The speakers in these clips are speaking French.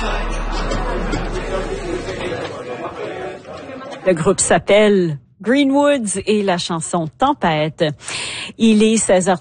Le groupe s'appelle Greenwoods et la chanson Tempête. Il est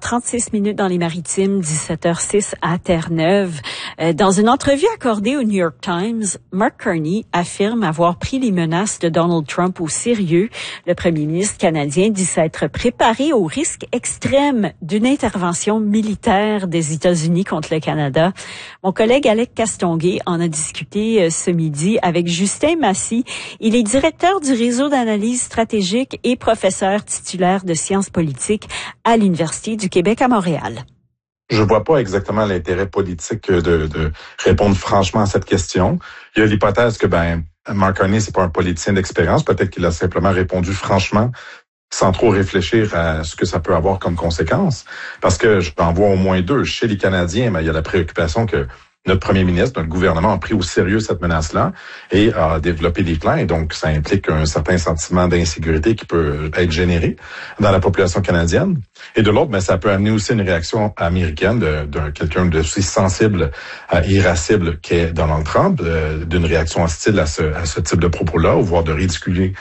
16h36 dans les Maritimes, 17h06 à Terre-Neuve. Dans une entrevue accordée au New York Times, Mark Carney affirme avoir pris les menaces de Donald Trump au sérieux. Le premier ministre canadien dit s'être préparé au risque extrême d'une intervention militaire des États-Unis contre le Canada. Mon collègue Alec Castonguay en a discuté ce midi avec Justin Massy. Il est directeur du réseau d'analyse stratégique et professeur titulaire de sciences politiques à l'Université du Québec à Montréal. Je vois pas exactement l'intérêt politique de répondre franchement à cette question. Il y a l'hypothèse que Mark Carney, c'est pas un politicien d'expérience. Peut-être qu'il a simplement répondu franchement sans trop réfléchir à ce que ça peut avoir comme conséquence. Parce que je en vois au moins deux. Chez les Canadiens, il y a la préoccupation que notre premier ministre, notre gouvernement a pris au sérieux cette menace-là et a développé des plans. Et donc, ça implique un certain sentiment d'insécurité qui peut être généré dans la population canadienne. Et de l'autre, ça peut amener aussi une réaction américaine de quelqu'un d'aussi sensible et irascible qu'est Donald Trump, d'une réaction hostile à ce type de propos-là, ou voire de ridiculer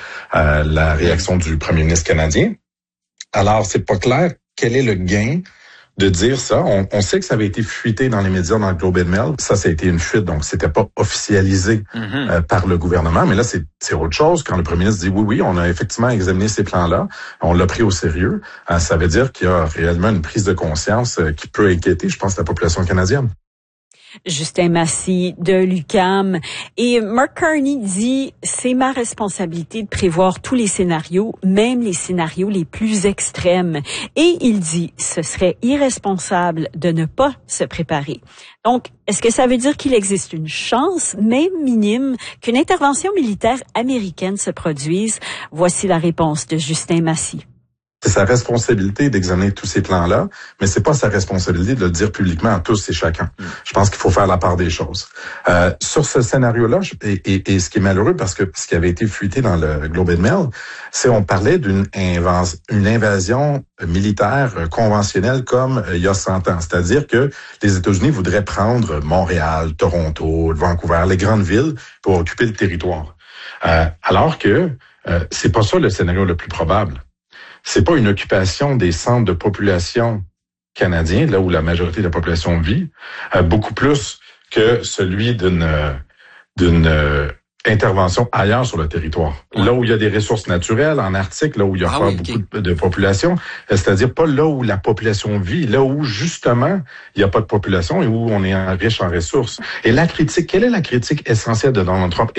la réaction du premier ministre canadien. Alors, c'est pas clair quel est le gain de dire ça. On sait que ça avait été fuité dans les médias, dans le Globe and Mail. Ça a été une fuite, donc c'était pas officialisé par le gouvernement. Mais là, c'est autre chose. Quand le premier ministre dit oui, on a effectivement examiné ces plans-là, on l'a pris au sérieux, ça veut dire qu'il y a réellement une prise de conscience qui peut inquiéter, je pense, la population canadienne. Justin Massy de l'UQAM. Et Mark Carney dit « C'est ma responsabilité de prévoir tous les scénarios, même les scénarios les plus extrêmes. » Et il dit « Ce serait irresponsable de ne pas se préparer. » Donc, est-ce que ça veut dire qu'il existe une chance, même minime, qu'une intervention militaire américaine se produise? Voici la réponse de Justin Massy. C'est sa responsabilité d'examiner tous ces plans-là, mais c'est pas sa responsabilité de le dire publiquement à tous et chacun. Je pense qu'il faut faire la part des choses. Sur ce scénario-là, et ce qui est malheureux, parce que ce qui avait été fuité dans le Globe and Mail, c'est on parlait d'une invasion militaire conventionnelle comme il y a 100 ans. C'est-à-dire que les États-Unis voudraient prendre Montréal, Toronto, Vancouver, les grandes villes pour occuper le territoire. Alors que c'est pas ça le scénario le plus probable. C'est pas une occupation des centres de population canadiens, là où la majorité de la population vit, beaucoup plus que celui d'une intervention ailleurs sur le territoire. Là où il y a des ressources naturelles, en Arctique, là où il y a beaucoup de population, c'est-à-dire pas là où la population vit, là où justement il n'y a pas de population et où on est riche en ressources. Et la critique, quelle est la critique essentielle de Donald Trump?